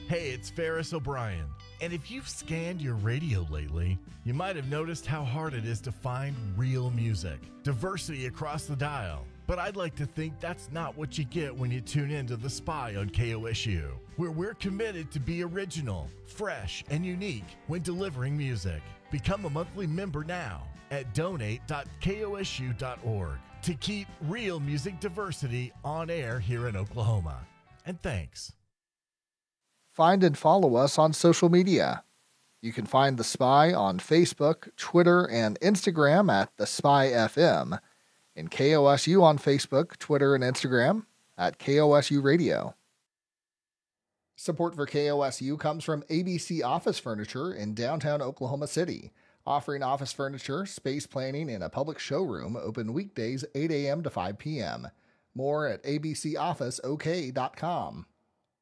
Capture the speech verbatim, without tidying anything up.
Hey, it's Ferris O'Brien. And if you've scanned your radio lately, you might have noticed how hard it is to find real music, diversity across the dial. But I'd like to think that's not what you get when you tune in to The Spy on K O S U, where we're committed to be original, fresh, and unique when delivering music. Become a monthly member now at donate dot kosu dot org to keep real music diversity on air here in Oklahoma. And thanks. Find and follow us on social media. You can find The Spy on Facebook, Twitter, and Instagram at The Spy F M, and K O S U on Facebook, Twitter, and Instagram at K O S U Radio. Support for K O S U comes from A B C Office Furniture in downtown Oklahoma City, offering office furniture, space planning, and a public showroom open weekdays eight a.m. to five p.m. More at a b c office o k dot com.